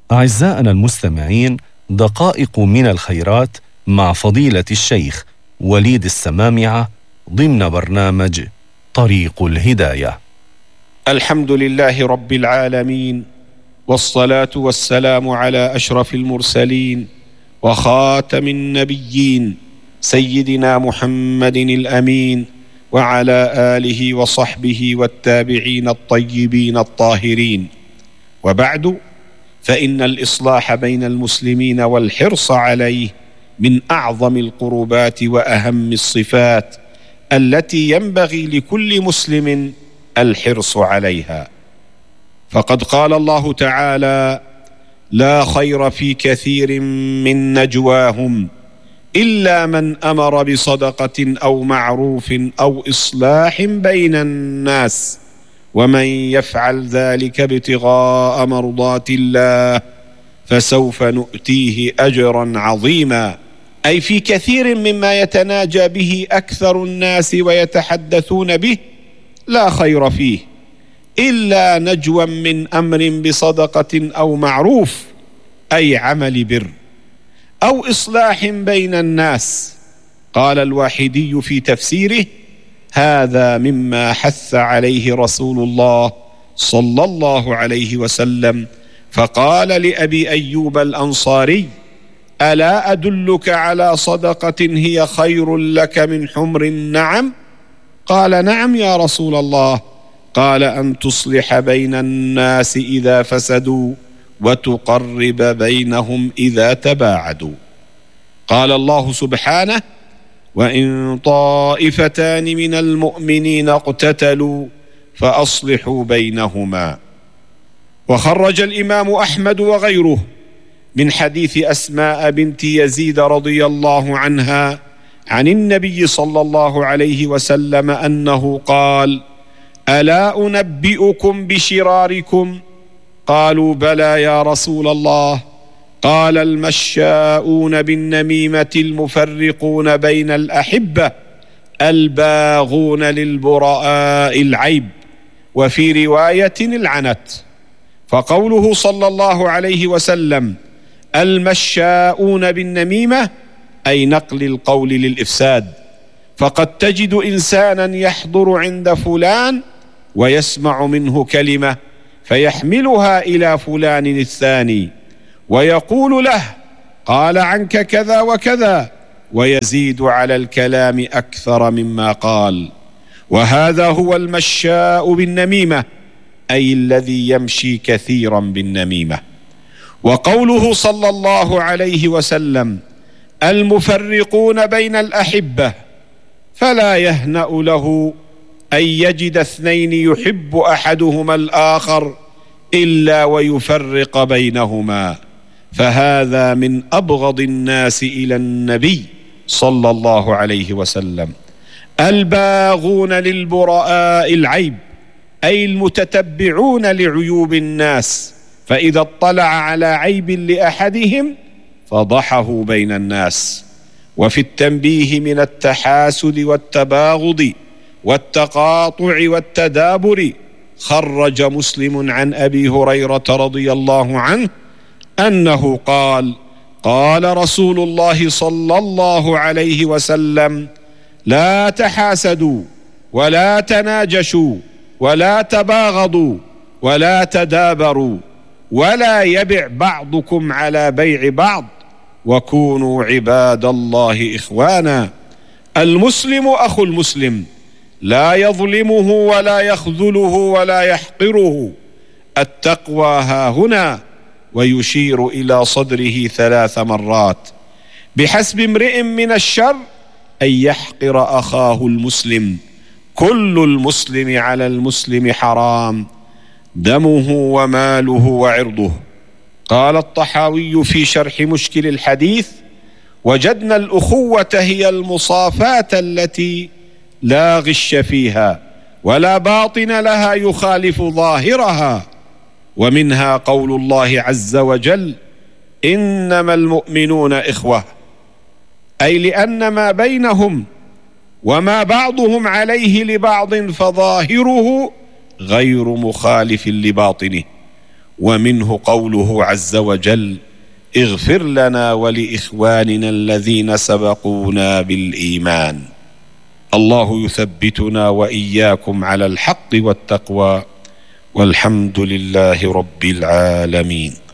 أعزائنا المستمعين، دقائق من الخيرات مع فضيلة الشيخ وليد السمامعة ضمن برنامج طريق الهداية. الحمد لله رب العالمين، والصلاة والسلام على أشرف المرسلين وخاتم النبيين سيدنا محمد الأمين، وعلى آله وصحبه والتابعين الطيبين الطاهرين. وبعد، فإن الإصلاح بين المسلمين والحرص عليه من أعظم القربات وأهم الصفات التي ينبغي لكل مسلم الحرص عليها. فقد قال الله تعالى: لا خير في كثير من نجواهم إلا من أمر بصدقة أو معروف أو إصلاح بين الناس، ومن يفعل ذلك ابتغاء مرضات الله فسوف نؤتيه أجرا عظيما. أي في كثير مما يتناجى به أكثر الناس ويتحدثون به لا خير فيه إلا نجوا من أمر بصدقة أو معروف، أي عمل بر، أو إصلاح بين الناس. قال الواحدي في تفسيره: هذا مما حث عليه رسول الله صلى الله عليه وسلم، فقال لأبي أيوب الأنصاري: ألا أدلك على صدقة هي خير لك من حمر النعم؟ قال: نعم يا رسول الله. قال: أن تصلح بين الناس إذا فسدوا وتقرب بينهم إذا تباعدوا. قال الله سبحانه: وإن طائفتان من المؤمنين اقتتلوا فأصلحوا بينهما. وخرج الإمام أحمد وغيره من حديث أسماء بنت يزيد رضي الله عنها عن النبي صلى الله عليه وسلم أنه قال: ألا أنبئكم بشراركم؟ قالوا: بلى يا رسول الله. قال: المشاؤون بالنميمة، المفرقون بين الأحبة، الباغون للبراء العيب، وفي رواية العنت. فقوله صلى الله عليه وسلم المشاؤون بالنميمة أي نقل القول للإفساد. فقد تجد إنسانا يحضر عند فلان ويسمع منه كلمة فيحملها إلى فلان الثاني ويقول له: قال عنك كذا وكذا، ويزيد على الكلام أكثر مما قال. وهذا هو المشاء بالنميمة، أي الذي يمشي كثيرا بالنميمة. وقوله صلى الله عليه وسلم المفرقون بين الأحبة، فلا يهنأ له أن يجد اثنين يحب أحدهما الآخر إلا ويفرق بينهما، فهذا من أبغض الناس إلى النبي صلى الله عليه وسلم. الباغون للبراء العيب، أي المتتبعون لعيوب الناس، فإذا اطلع على عيب لأحدهم فضحه بين الناس. وفي التنبيه من التحاسد والتباغض والتقاطع والتدابر، خرج مسلم عن أبي هريرة رضي الله عنه أنه قال: قال رسول الله صلى الله عليه وسلم: لا تحاسدوا ولا تناجشوا ولا تباغضوا ولا تدابروا، ولا يبع بعضكم على بيع بعض، وكونوا عباد الله إخوانا. المسلم أخو المسلم، لا يظلمه ولا يخذله ولا يحقره. التقوى ها هنا، ويشير إلى صدره 3 مرات. بحسب امرئ من الشر أن يحقر أخاه المسلم. كل المسلم على المسلم حرام، دمه وماله وعرضه. قال الطحاوي في شرح مشكل الحديث: وجدنا الأخوة هي المصافاة التي لا غش فيها ولا باطن لها يخالف ظاهرها. ومنها قول الله عز وجل: إنما المؤمنون إخوة، أي لأن ما بينهم وما بعضهم عليه لبعض فظاهره غير مخالف لباطنه. ومنه قوله عز وجل: اغفر لنا ولإخواننا الذين سبقونا بالإيمان. الله يثبتنا وإياكم على الحق والتقوى، والحمد لله رب العالمين.